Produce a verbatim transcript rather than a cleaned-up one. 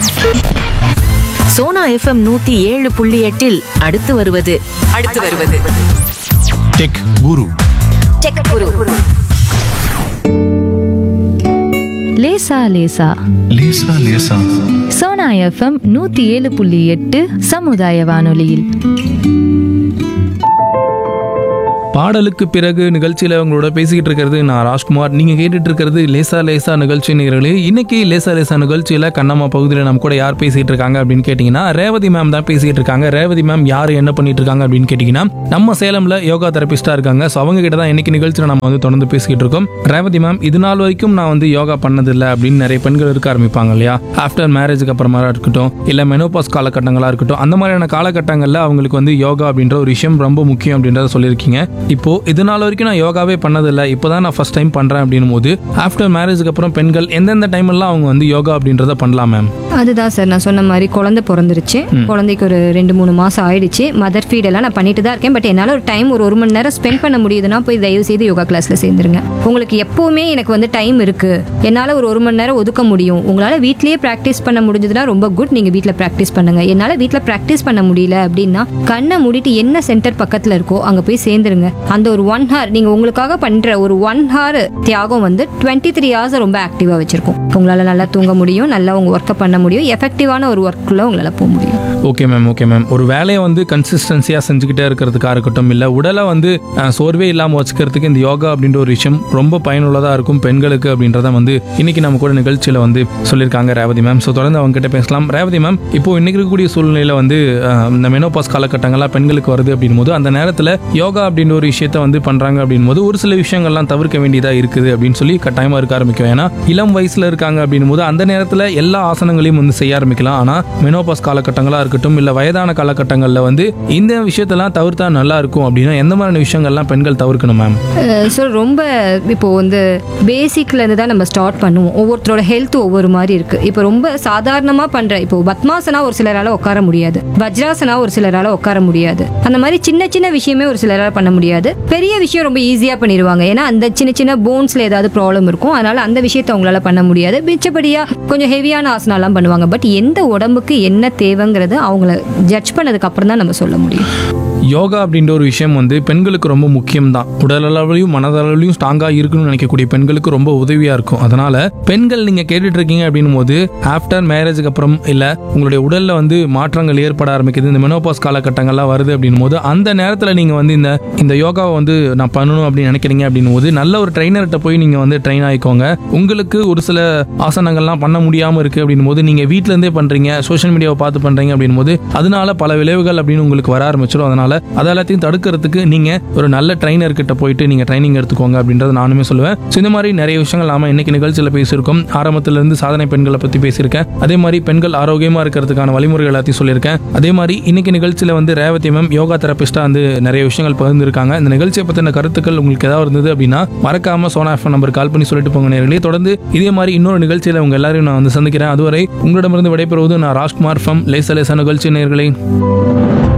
Sona FM நூத்தி ஏழு புள்ளி எட்டில் அடுத்து வருவது அடுத்து வருவது டெக் குரு. டெக் குரு. லேசா லேசா லேசா லேசா. சோனா எஃப்எம் நூத்தி ஏழு புள்ளி எட்டு சமுதாய வானொலியில். பாடலுக்கு பிறகு நிகழ்ச்சியில் உங்களோட பேசிக்கிட்டு இருக்கிறது நான் ராஜ்குமார். நீங்கள் கேட்டுட்டு இருக்கிறது லேசா லேசா நிகழ்ச்சி நேயர்களே. இன்னைக்கு லேசா லேசா நிகழ்ச்சியில் கண்ணம்மா பகுதியில் நம்ம கூட யார் பேசிகிட்டு இருக்காங்க அப்படின்னு கேட்டிங்கன்னா ரேவதி மேம் தான் பேசிகிட்டு இருக்காங்க. ரேவதி மேம் யார் என்ன பண்ணிட்டு இருக்காங்க அப்படின்னு கேட்டிங்கன்னா நம்ம சேலமில் யோகா தெரபிஸ்டாக இருக்காங்க. ஸோ அவங்க கிட்ட தான் இன்னைக்கு நிகழ்ச்சியில் நம்ம வந்து தொடர்ந்து பேசிக்கிட்டு இருக்கோம். ரேவதி மேம், இது நாள் வரைக்கும் நான் வந்து யோகா பண்ணதில்லை அப்படின்னு நிறைய பெண்கள் இருக்க ஆரம்பிப்பாங்க இல்லையா? ஆஃப்டர் மேரேஜுக்கு அப்புறமா இருக்கட்டும், இல்லை மெனோபாஸ் காலகட்டங்களாக இருக்கட்டும், அந்த மாதிரியான காலகட்டங்களில் அவங்களுக்கு வந்து யோகா அப்படின்ற ஒரு விஷயம் ரொம்ப முக்கியம் அப்படின்றத சொல்லியிருக்கீங்க. இப்போ இது நாள் வரைக்கும் நான் யோகாவே பண்ணதில்லை, இப்போதான் நான் ஃபர்ஸ்ட் டைம் பண்றேன் அப்படின்னும் போது ஆஃப்டர் மேரேஜுக்கு அப்புறம் பெண்கள் எந்தெந்த டைம் எல்லாம் அவங்க வந்து யோகா அப்படின்றத பண்ணலாம் மேம்? அதுதான் சார், நான் சொன்ன மாதிரி குழந்தை பிறந்துருச்சு, குழந்தைக்கு ஒரு ரெண்டு மூணு மாசம் ஆயிடுச்சு. மதர் ஃபீட் எல்லாம் நான் பண்ணிட்டு தான் இருக்கேன். பட் என்னால் ஒரு டைம் ஒரு ஒரு மணி நேரம் ஸ்பெண்ட் பண்ண முடியுதுன்னா போய் தயவு செய்து யோகா கிளாஸ்ல சேர்ந்துருங்க. உங்களுக்கு எப்பவுமே எனக்கு வந்து டைம் இருக்கு, என்னால் ஒரு ஒரு மணி நேரம் ஒதுக்க முடியும், உங்களால் வீட்லயே ப்ராக்டிஸ் பண்ண முடிஞ்சதுன்னா ரொம்ப குட், நீங்க வீட்டில் ப்ராக்டிஸ் பண்ணுங்க. என்னால் வீட்டில் ப்ராக்டிஸ் பண்ண முடியல அப்படின்னா கண்ணை மூடிட்டு என்ன சென்டர் பக்கத்தில் இருக்கோ அங்கே போய் சேர்ந்துருங்க. அந்த ஒரு ஒன் ஹவர் நீங்க உங்களுக்காக பண்ற ஒரு ஒன் ஹவர் தியாகம் வந்து டுவெண்ட்டி த்ரீ ஹவர்ஸ் ரொம்ப ஆக்டிவா வச்சிருக்கும். உங்களால நல்லா தூங்க முடியும், நல்லா உங்க ஒர்க்கை பண்ண முடியும், எஃபெக்டிவான ஒரு ஒர்க்குள்ள உங்களால போக முடியும். Okay ma'am, okay ma'am. ஒரு வேலையை வந்து கன்சிஸ்டன்சியாக செஞ்சுக்கிட்டே இருக்கிறதுக்காக இருக்கட்டும், இல்லை உடலை வந்து சோர்வே இல்லாமல் வச்சுக்கிறதுக்கு இந்த யோகா அப்படின்ற ஒரு விஷயம் ரொம்ப பயனுள்ளதாக இருக்கும் பெண்களுக்கு அப்படின்றத வந்து இன்னைக்கு நம்ம கூட நிகழ்ச்சியில் வந்து சொல்லியிருக்காங்க ரேவதி மேம். ஸோ தொடர்ந்து அவங்க கிட்ட பேசலாம். ரேவதி மேம், இப்போ இன்னைக்கு இருக்கக்கூடிய சூழ்நிலையில் வந்து இந்த மெனோபாஸ் காலகட்டங்கள்லாம் பெண்களுக்கு வருது அப்படின் போது அந்த நேரத்தில் யோகா அப்படின்ற ஒரு விஷயத்த வந்து பண்றாங்க அப்படின் போது ஒரு சில விஷயங்கள்லாம் தவிர்க்க வேண்டியதாக இருக்குது அப்படின்னு சொல்லி கட்டாயமாக இருக்க ஆரம்பிக்கும். ஏன்னா இளம் வயசுல இருக்காங்க அப்படின் போது அந்த நேரத்தில் எல்லா ஆசனங்களையும் வந்து செய்ய ஆரம்பிக்கலாம். ஆனால் மெனோபாஸ் காலகட்டங்களாக இருக்கட்டும், இல்லை வயதான காலகட்டங்களில் வந்து இந்த விஷயத்தெல்லாம் தவிர்த்தா நல்லா இருக்கும் அப்படின்னா எந்த மாதிரியான விஷயங்கள்லாம் பெண்கள் தவிர்க்கணும் மேம்? ஸோ ரொம்ப இப்போ வந்து பேசிக்ல இருந்து தான் நம்ம ஸ்டார்ட் பண்ணுவோம். ஒவ்வொருத்தரோட ஹெல்த் ஒவ்வொரு மாதிரி இருக்கு. இப்போ ரொம்ப சாதாரணமாக பண்ற இப்போ பத்மாசனா ஒரு சிலரால உட்கார முடியாது, வஜ்ராசனா ஒரு சிலரால உட்கார முடியாது. அந்த மாதிரி சின்ன சின்ன விஷயமே ஒரு சிலரால பண்ண முடியாது. பெரிய விஷயம் ரொம்ப ஈஸியாக பண்ணிடுவாங்க. ஏன்னா அந்த சின்ன சின்ன போன்ஸ்ல ஏதாவது ப்ராப்ளம் இருக்கும், அதனால அந்த விஷயத்தை அவங்களால பண்ண முடியாது. மிச்சப்படியா கொஞ்சம் ஹெவியான ஆசனாலாம் பண்ணுவாங்க. பட் எந்த உடம்புக்கு என்ன தேவைங்கிறது அவங்கள ஜட்ஜ் பண்ணதுக்கு அப்புறம் தான் நம்ம சொல்ல முடியும். யோகா அப்படின்ற ஒரு விஷயம் வந்து பெண்களுக்கு ரொம்ப முக்கியம் தான். உடல் அளவிலையும் மனதளவிலையும் ஸ்ட்ராங்காக இருக்கணும்னு நினைக்கக்கூடிய பெண்களுக்கு ரொம்ப உதவியாக இருக்கும். அதனால பெண்கள் நீங்கள் கேட்டுட்டு இருக்கீங்க அப்படின்னும் போது ஆஃப்டர் மேரேஜுக்கு அப்புறம் இல்லை உங்களுடைய உடலில் வந்து மாற்றங்கள் ஏற்பட ஆரம்பிக்குது, இந்த மெனோபாஸ் காலகட்டங்கள்லாம் வருது அப்படின்னும் போது அந்த நேரத்தில் நீங்கள் வந்து இந்த இந்த யோகாவை வந்து நான் பண்ணணும் அப்படின்னு நினைக்கிறீங்க அப்படின்னும் போது நல்ல ஒரு ட்ரைனர்கிட்ட போய் நீங்கள் வந்து ட்ரெயின் ஆகிக்கோங்க. உங்களுக்கு ஒரு சில ஆசனங்கள்லாம் பண்ண முடியாமல் இருக்குது அப்படின்னும் போது நீங்கள் வீட்டிலேருந்தே பண்ணுறீங்க, சோஷியல் மீடியாவை பார்த்து பண்ணுறீங்க அப்படின்னும் போது அதனால பல விளைவுகள் அப்படின்னு உங்களுக்கு வர ஆரம்பிச்சிடும். அதனால அதை எல்லாத்தையும் தடுக்கிறதுக்கு நீங்க ஒரு நல்ல ட்ரைனர் கிட்ட போயிட்டு நீங்க ட்ரைனிங் எடுத்துக்கோங்க அப்படின்றத நானுமே சொல்லுவேன். இந்த மாதிரி நிறைய விஷயங்கள் நாம இன்னைக்கு நிகழ்ச்சியில் பேசியிருக்கோம். ஆரம்பத்துல இருந்து சாதனை பெண்களை பத்தி பேசியிருக்கேன். அதே மாதிரி பெண்கள் ஆரோக்கியமா இருக்கிறதுக்கான வழிமுறைகள் எல்லாத்தையும் சொல்லியிருக்கேன். அதே மாதிரி இன்னைக்கு நிகழ்ச்சியில வந்து ரேவதி மேம் யோகா தெரபிஸ்டா வந்து நிறைய விஷயங்கள் பகிர்ந்துருக்காங்க. இந்த நிகழ்ச்சியை பத்தின கருத்துக்கள் உங்களுக்கு ஏதாவது இருந்தது அப்படின்னா மறக்காம சோனா எஃப்எம் நம்பர் கால் பண்ணி சொல்லிட்டு போங்க நேயர்களே. தொடர்ந்து இதே மாதிரி இன்னொரு நிகழ்ச்சியில உங்க எல்லாரையும் நான் வந்து சந்திக்கிறேன். அதுவரை உங்களிடமிருந்து விடைபெறுவது நான் ராஜ்குமார் ஃப்ரம் லேசா லேசா நிகழ்ச்சி நேயர்களே.